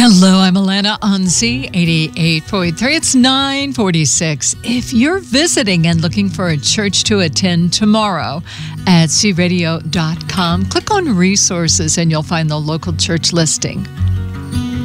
Hello, I'm Alana on Z88.3. It's 9:46. If you're visiting and looking for a church to attend tomorrow at cradio.com, click on resources and you'll find the local church listing.